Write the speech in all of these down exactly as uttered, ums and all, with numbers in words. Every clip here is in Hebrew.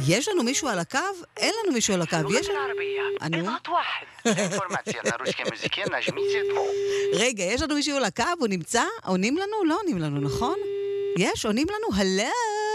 יש לנו מישהו על הקו? אין לנו מישהו על הקו. יש לנו... אנו? רגע, יש לנו מישהו על הקו? הוא נמצא? עונים לנו? לא עונים לנו, נכון? יש? עונים לנו? הלו?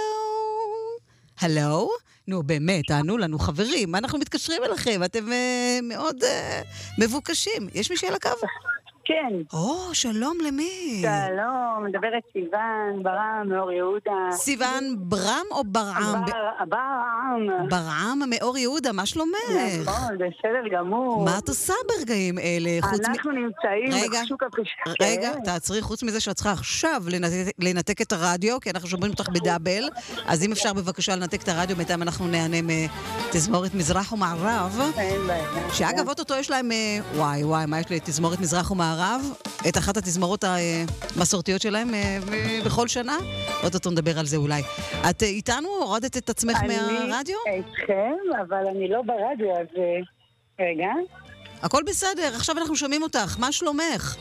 הלו? נו, באמת, תענו לנו, חברים. אנחנו מתקשרים אליכם, אתם uh, מאוד uh, מבוקשים. יש מישהו על הקו? כן. או, שלום למי? שלום, מדברת סיוון, ברם, מאור יהודה. סיוון ברם או ברעם? ברעם. ברעם מאור יהודה, מה שלומך? נכון, בסדר גמור. מה את עושה ברגעים אלה? אנחנו נמצאים בשוק הפשקה. רגע, תעצרי, חוץ מזה שאת צריכה עכשיו לנתק את הרדיו, כי אנחנו שומעים אותך בדאבל, אז אם אפשר בבקשה לנתק את הרדיו, בינתיים אנחנו נענה מתזמורת מזרח ומערב. אין בעיה. שאגב, אותו יש להם, וואי וואי, מה יש לי? תזמורת מזרח ומערב? את אחת התזמורות המסורתיות שלהם בכל שנה. עוד אותו נדבר על זה אולי. את איתנו? הורדת את עצמך מהרדיו? אני איתכם, אבל אני לא ברדיו, אז רגע. הכל בסדר, עכשיו אנחנו שומעים אותך. מה שלומך?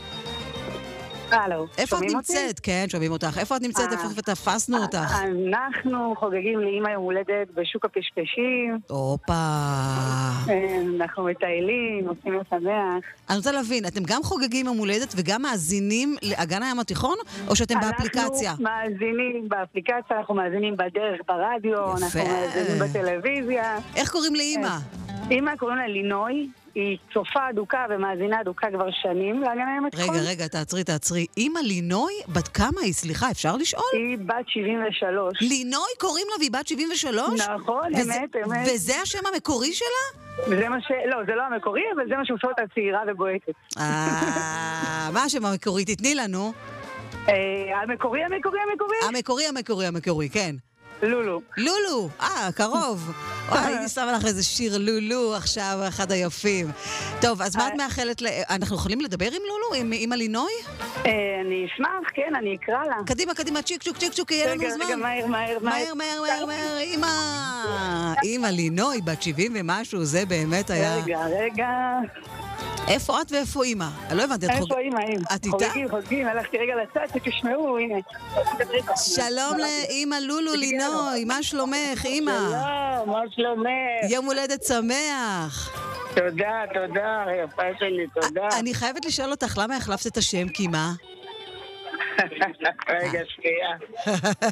הלו, איפה את נמצאת? כן, שומעים אותך. איפה את נמצאת? איפה תפסנו אותך? אנחנו חוגגים לאמא יום הולדת בשוק הפשפשים. אופה. אנחנו מטיילים, עושים לשמח. אני רוצה להבין, אתם גם חוגגים יום הולדת וגם מאזינים לאגן הים התיכון, או שאתם באפליקציה? אנחנו מאזינים באפליקציה, אנחנו מאזינים בדרך ברדיו, אנחנו מאזינים בטלוויזיה. איך קוראים לאמא? אמא קוראים לה לינוי. היא צופה אדוקה ומאזינה אדוקה כבר שנים להגן הים התיכון. רגע, רגע, תעצרי, תעצרי. אמא לינוי, בת כמה היא? סליחה, אפשר לשאול? היא בת שבעים ושלוש. לינוי קוראים לה והיא בת שבעים ושלוש? נכון, אמת, אמת. וזה השם המקורי שלה? זה מה ש... לא, זה לא המקורי, אבל זה מה שעושה אותה צעירה ובועטת. אה, מה השם המקורי? תתני לנו. המקורי, המקורי, המקורי. המקורי, המקורי, המקורי, כן. לולו. לולו, אה, קרוב. וואי, הייתי שמה לך איזה שיר לולו עכשיו, אחד היפים. טוב, אז מה את מאחלת? אנחנו יכולים לדבר עם לולו? עם אמא לינוי? אני אשמח, כן, אני אקרא לה. קדימה, קדימה, צ'יק צ'וק, צ'יק צ'וק, יהיה לנו זמן. רגע, מהר, מהר, מהר, מהר, מהר, מהר, אמא. אמא לינוי, בת שבעים ומשהו, זה באמת היה... רגע, רגע... איפה את ואיפה אמא? אני לא הבנתי, את חוגגת. איפה אמא, אמא? את איתה? חוגגים, חוגגים, הלכתי רגע לצד, שתשמעו, הנה. שלום לאמא לולו לינוי, מה שלומך, אמא? שלום, מה שלומך? יום הולדת שמח. תודה, תודה, יפה שלי, תודה. אני חייבת לשאול אותך, למה החלפת את השם, כי מה? רגע, שנייה.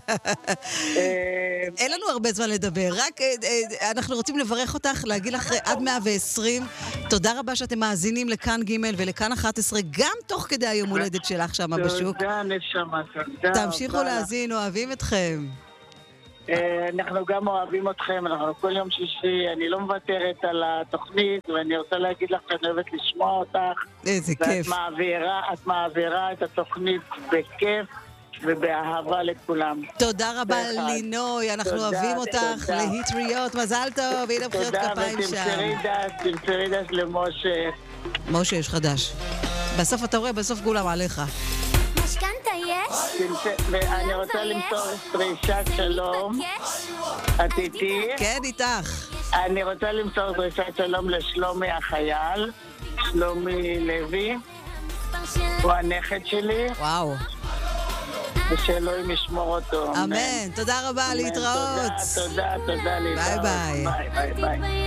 אין לנו הרבה זמן לדבר, רק אנחנו רוצים לברך אותך, להגיד לך עד מאה ועשרים, תודה רבה שאתם מאזינים לכאן ג' ולכאן אחת עשרה, גם תוך כדי היום הולדת שלך שם בשוק. תודה, נשמה, תודה. תמשיכו להאזין, אוהבים אתכם. אנחנו גם אוהבים אתכם, אנחנו כל יום שישי, אני לא מוותרת על התוכנית, ואני רוצה להגיד לך שאני אוהבת לשמוע אותך. איזה כיף. ואת מעבירה את התוכנית בכיף ובאהבה לכולם. תודה רבה לינוי, אנחנו אוהבים אותך, להיטריות, מזל טוב, הנה בחירות כפיים שם. תודה, ותמסרי דש למשה. משה יש חדש. בסוף אתה רואה, בסוף כולם עליך. משכנתה יש? ואני רוצה למסור דרישת שלום. את איתי? כן, איתך. אני רוצה למסור דרישת שלום לשלומי החייל, שלומי לוי, הוא הנכד שלי. וואו. ושאלוהים ישמור אותו. אמן. תודה רבה, להתראות. תודה, תודה, להתראות. ביי ביי. ביי ביי ביי.